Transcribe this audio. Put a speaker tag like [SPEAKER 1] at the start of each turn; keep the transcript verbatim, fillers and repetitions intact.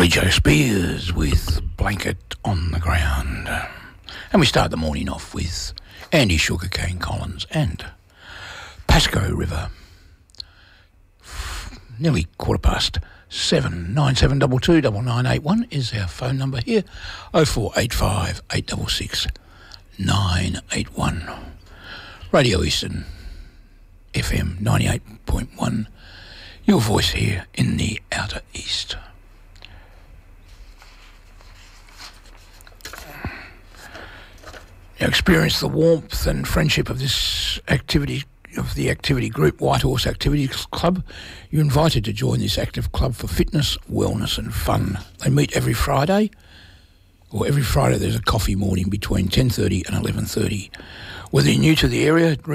[SPEAKER 1] Billy Joe Spears with Blanket on the Ground. And we start the morning off with Andy Sugarcane Collins and Pasco River. Nearly quarter past seven. nine seven two two, nine nine eight one is our phone number here. oh four eight five, eight six six, nine eight one. Radio Eastern F M ninety-eight point one. Your voice here in the Outer East. Now experience the warmth and friendship of this activity, of the activity group White Horse Activity Club. You're invited to join this active club for fitness, wellness and fun. They meet every Friday, or every Friday there's a coffee morning between ten thirty and eleven thirty. Whether you're new to the area,